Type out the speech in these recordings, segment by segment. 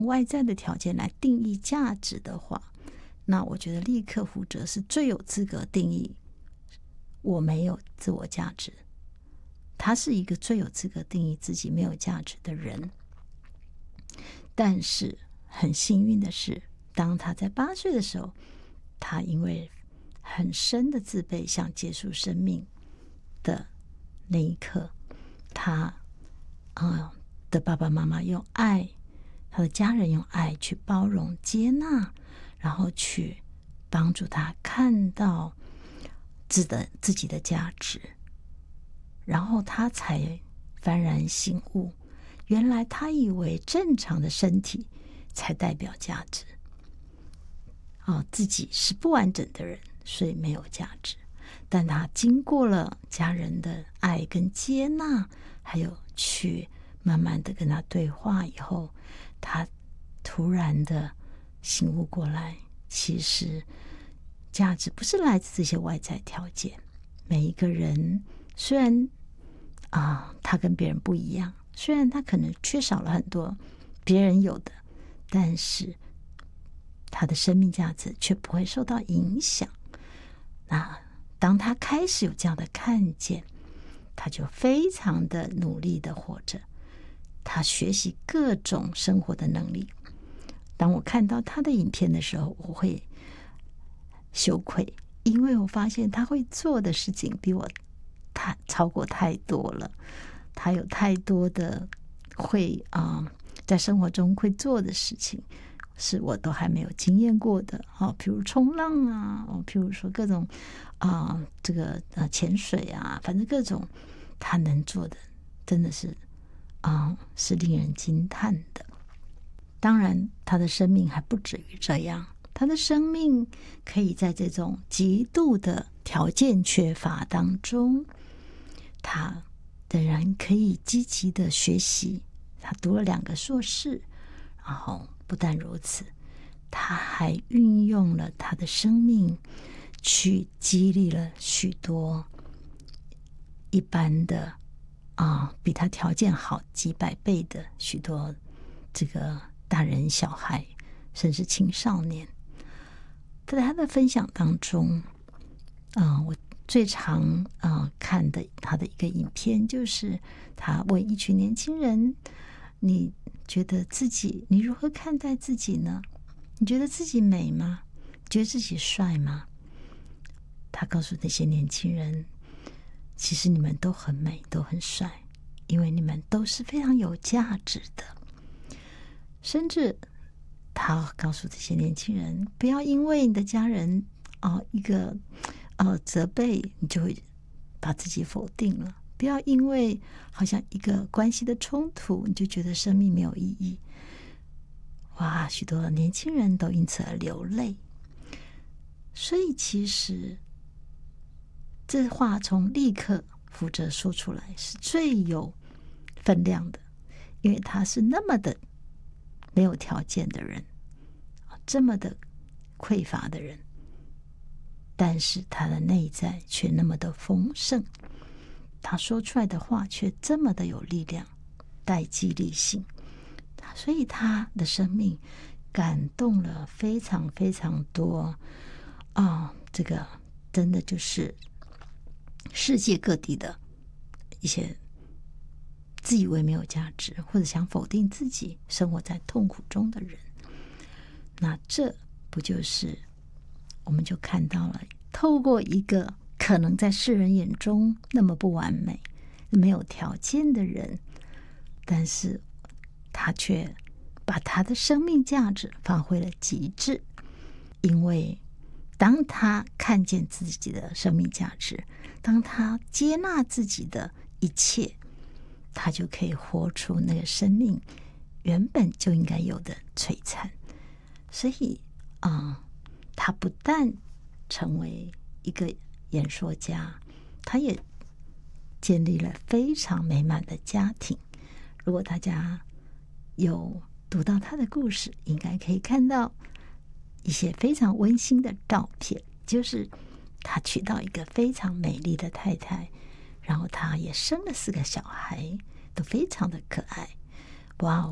外在的条件来定义价值的话，那我觉得立克福哲是最有资格定义我没有自我价值，他是一个最有资格定义自己没有价值的人。但是很幸运的是，当他在8岁的时候，他因为很深的自卑，想结束生命的那一刻，他的爸爸妈妈用爱，他的家人用爱去包容接纳，然后去帮助他看到自己的价值，然后他才幡然醒悟，原来他以为正常的身体才代表价值，自己是不完整的人，所以没有价值。但他经过了家人的爱跟接纳，还有去慢慢的跟他对话以后，他突然的醒悟过来，其实价值不是来自这些外在条件。每一个人虽然他跟别人不一样，虽然他可能缺少了很多别人有的，但是他的生命价值却不会受到影响。那当他开始有这样的看见，他就非常的努力的活着，他学习各种生活的能力。当我看到他的影片的时候，我会羞愧，因为我发现他会做的事情比我超过太多了。他有太多的会在生活中会做的事情，是我都还没有经验过的。比如冲浪啊，譬如说各种这个潜水啊，反正各种他能做的，真的是是令人惊叹的。当然，他的生命还不止于这样，他的生命可以在这种极度的条件缺乏当中，他仍然可以积极的学习。他读了2个硕士，然后不但如此，他还运用了他的生命去激励了许多一般的比他条件好几百倍的许多这个大人小孩，甚至青少年。在他的分享当中我最常看的他的一个影片，就是他问一群年轻人，你觉得你如何看待自己呢？你觉得自己美吗？觉得自己帅吗？他告诉那些年轻人，其实你们都很美，都很帅，因为你们都是非常有价值的。甚至他告诉这些年轻人，不要因为你的家人一个责备，你就会把自己否定了。不要因为好像一个关系的冲突，你就觉得生命没有意义。哇，许多年轻人都因此而流泪。所以其实这话从立克福哲说出来是最有分量的，因为他是那么的没有条件的人，这么的匮乏的人，但是他的内在却那么的丰盛，他说出来的话却这么的有力量，带激励性。所以他的生命感动了非常非常多这个真的就是世界各地的一些自以为没有价值或者想否定自己生活在痛苦中的人。那这不就是我们就看到了，透过一个可能在世人眼中那么不完美没有条件的人，但是他却把他的生命价值发挥了极致。因为当他看见自己的生命价值，当他接纳自己的一切，他就可以活出那个生命原本就应该有的璀璨。所以他不但成为一个演说家，他也建立了非常美满的家庭。如果大家有读到他的故事，应该可以看到一些非常温馨的照片，就是他娶到一个非常美丽的太太，然后他也生了4个小孩，都非常的可爱。哇哦，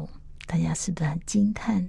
大家是不是很惊叹